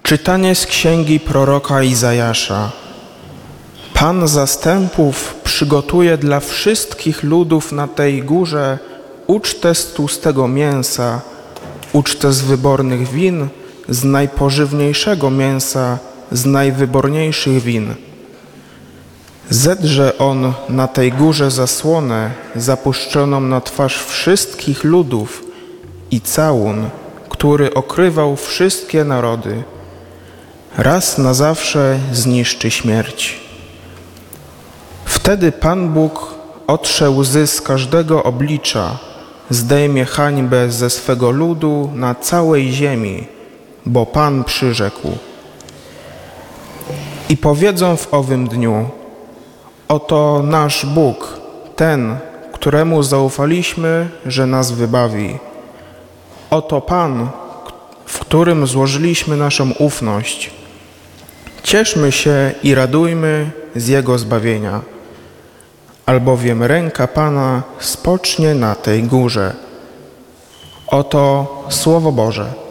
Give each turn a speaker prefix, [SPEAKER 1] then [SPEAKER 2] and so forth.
[SPEAKER 1] Czytanie z księgi proroka Izajasza. Pan zastępów przygotuje dla wszystkich ludów na tej górze ucztę z tłustego mięsa, ucztę z wybornych win, z najpożywniejszego mięsa, z najwyborniejszych win. Zedrze on na tej górze zasłonę zapuszczoną na twarz wszystkich ludów i całun, który okrywał wszystkie narody. Raz na zawsze zniszczy śmierć. Wtedy Pan Bóg otrze łzy z każdego oblicza, zdejmie hańbę ze swego ludu na całej ziemi, bo Pan przyrzekł. I powiedzą w owym dniu: oto nasz Bóg, ten, któremu zaufaliśmy, że nas wybawi. Oto Pan, w którym złożyliśmy naszą ufność. Cieszmy się i radujmy z Jego zbawienia, albowiem ręka Pana spocznie na tej górze. Oto Słowo Boże.